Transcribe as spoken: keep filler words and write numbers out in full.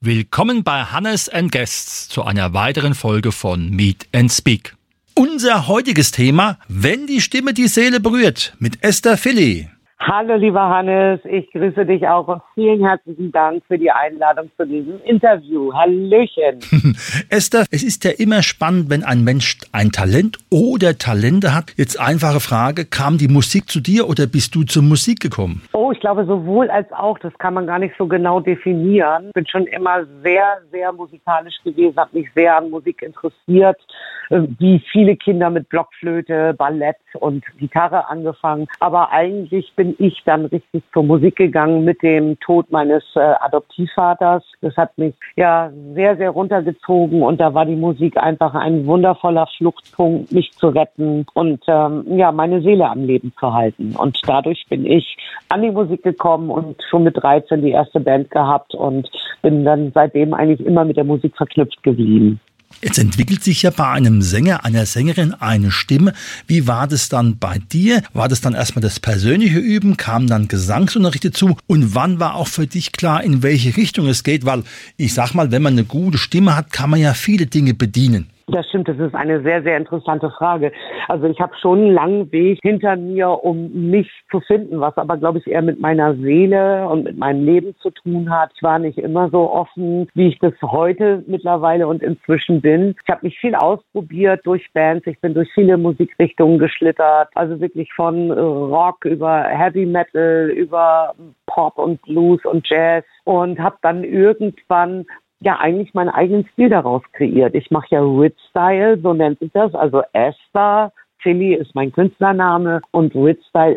Willkommen bei Hannes and Guests zu einer weiteren Folge von Meet and Speak. Unser heutiges Thema: Wenn die Stimme die Seele berührt, mit Esther Philly. Hallo lieber Hannes, ich grüße dich auch und vielen herzlichen Dank für die Einladung zu diesem Interview. Hallöchen. Esther, es ist ja immer spannend, wenn ein Mensch ein Talent oder Talente hat. Jetzt einfache Frage, kam die Musik zu dir oder bist du zur Musik gekommen? Oh, ich glaube sowohl als auch, das kann man gar nicht so genau definieren. Ich bin schon immer sehr, sehr musikalisch gewesen, habe mich sehr an Musik interessiert, wie viele Kinder mit Blockflöte, Ballett und Gitarre angefangen. Aber eigentlich bin ich dann richtig zur Musik gegangen mit dem Tod meines äh, Adoptivvaters. Das hat mich ja sehr, sehr runtergezogen und da war die Musik einfach ein wundervoller Fluchtpunkt, mich zu retten und ähm, ja meine Seele am Leben zu halten. Und dadurch bin ich an die Musik gekommen und schon mit dreizehn die erste Band gehabt und bin dann seitdem eigentlich immer mit der Musik verknüpft geblieben. Jetzt entwickelt sich ja bei einem Sänger, einer Sängerin eine Stimme. Wie war das dann bei dir? War das dann erstmal das persönliche Üben? Kamen dann Gesangsunterrichte dazu? Und wann war auch für dich klar, in welche Richtung es geht? Weil ich sag mal, wenn man eine gute Stimme hat, kann man ja viele Dinge bedienen. Das stimmt, das ist eine sehr, sehr interessante Frage. Also ich habe schon einen langen Weg hinter mir, um mich zu finden, was aber, glaube ich, eher mit meiner Seele und mit meinem Leben zu tun hat. Ich war nicht immer so offen, wie ich das heute mittlerweile und inzwischen bin. Ich habe mich viel ausprobiert durch Bands. Ich bin durch viele Musikrichtungen geschlittert. Also wirklich von Rock über Heavy Metal, über Pop und Blues und Jazz und habe dann irgendwann ja eigentlich meinen eigenen Stil daraus kreiert. Ich mache ja Rit-Style, so nennt sich das, also Esther. Philly ist mein Künstlername und Rit-Style